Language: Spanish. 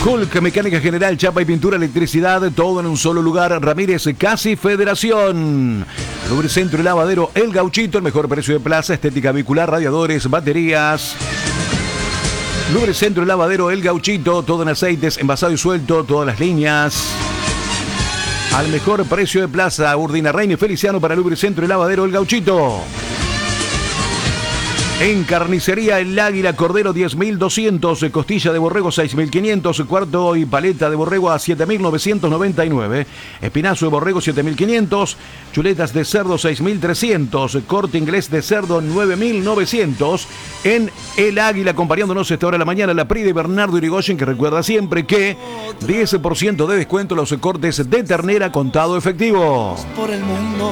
Hulk, mecánica general, chapa y pintura, electricidad, todo en un solo lugar. Ramírez Casi Federación. Lubricentro y lavadero El Gauchito, el mejor precio de plaza, estética vehicular, radiadores, baterías. Lubricentro y lavadero El Gauchito, todo en aceites, envasado y suelto, todas las líneas. Al mejor precio de plaza, Urdina Reina y Feliciano para lubricentro y lavadero El Gauchito. En carnicería El Águila, cordero 10.200, costilla de borrego 6.500, cuarto y paleta de borrego a 7.999, espinazo de borrego 7.500, chuletas de cerdo 6.300, corte inglés de cerdo 9.900. En El Águila, acompañándonos esta hora de la mañana, la PRI de Bernardo Irigoyen, que recuerda siempre que 10% de descuento en los cortes de ternera contado efectivo. Por el mundo.